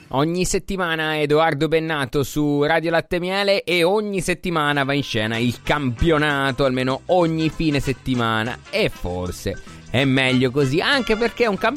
Ogni settimana Edoardo Bennato su Radio Latte Miele e ogni settimana va in scena il campionato, almeno ogni fine settimana, e forse è meglio così, anche perché è un campionato